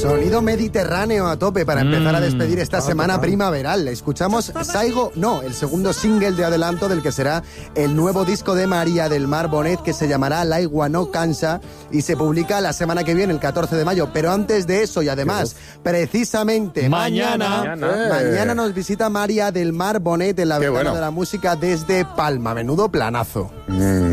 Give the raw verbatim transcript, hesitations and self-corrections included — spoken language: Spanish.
Sonido mediterráneo a tope para empezar Mm. a despedir esta Ah, semana total. primaveral. Escuchamos Saigo, no, el segundo single de adelanto del que será el nuevo disco de María del Mar Bonet, que se llamará L'aigua no cansa y se publica la semana que viene, el catorce de mayo. Pero antes de eso, y además, precisamente Mañana. mañana, Mañana. mañana nos visita María del Mar Bonet en la Qué ventana bueno. de la música desde Palma. Menudo planazo. Mm.